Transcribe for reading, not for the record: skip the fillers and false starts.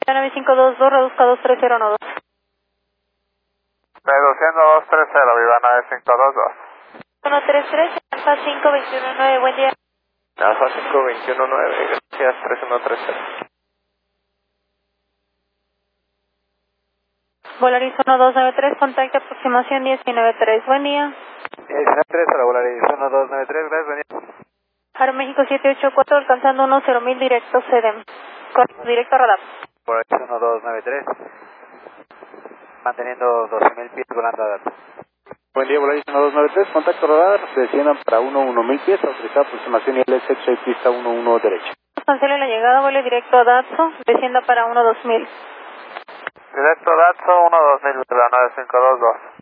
9522, reduzca 23012. Reduciendo 230, viva 9522. 133, Alfa 5219, buen día. Alfa 5219, gracias, 3130. Volaris 1293, contacto aproximación 193, buen día. 193 para Volaris 1293, gracias, buen día. Aeroméxico 784, alcanzando 10.000 directo CEDEM. Correcto, directo radar. Volaris 1293, manteniendo 12.000 pies volando a datos. Buen día, Volaris 1293, contacto radar, desciendan para 11.000 pies, autorizada aproximación ILS y pista 11 derecha. Cancele la llegada, vuelo directo a Datso, descienda para 12000. Directo Datso 12000, 9522.